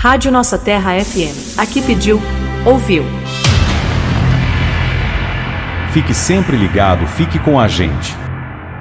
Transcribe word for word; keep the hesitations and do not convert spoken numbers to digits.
Rádio Nossa Terra F M. Aqui pediu, ouviu. Fique sempre ligado, fique com a gente.